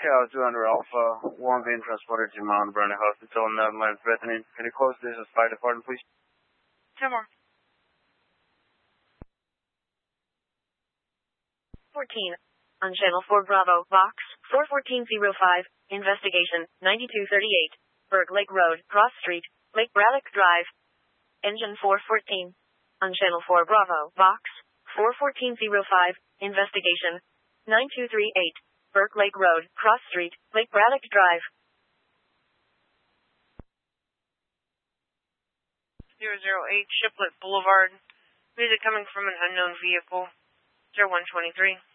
Cal 200 Alpha, 1 being transported to Mount Vernon Hospital, not life threatening. Can you close this as fire department, please? 10 more. 14. On Channel 4 Bravo, Box 41405, investigation, 9238, Berg Lake Road, Cross Street, Lake Braddock Drive. Engine 414. On Channel 4 Bravo, Box 41405, investigation, 9238, Berg Lake Road, Cross Street, Lake Braddock Drive. 008 Shiplet Boulevard. Music coming from an unknown vehicle. 0123.